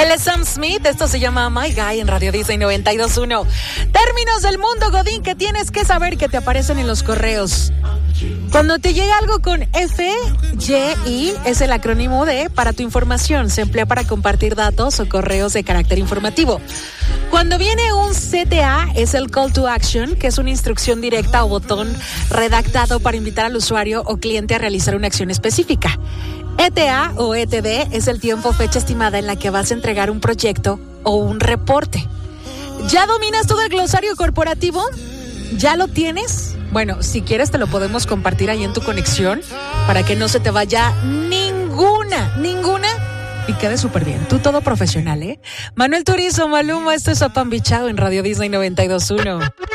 Él es Sam Smith, esto se llama My Guy en Radio Disney 92.1. Términos del mundo godín que tienes que saber que te aparecen en los correos. Cuando te llega algo con FYI, es el acrónimo de para tu información. Se emplea para compartir datos o correos de carácter informativo. Cuando viene un CTA, es el Call to Action, que es una instrucción directa o botón redactado para invitar al usuario o cliente a realizar una acción específica. ETA o ETD es el tiempo o fecha estimada en la que vas a entregar un proyecto o un reporte. ¿Ya dominas todo el glosario corporativo? ¿Ya lo tienes? Bueno, si quieres te lo podemos compartir ahí en tu conexión para que no se te vaya ninguna y quede súper bien. Tú todo profesional, ¿eh? Manuel Turizo, Maluma, esto es Apambichao en Radio Disney 92.1.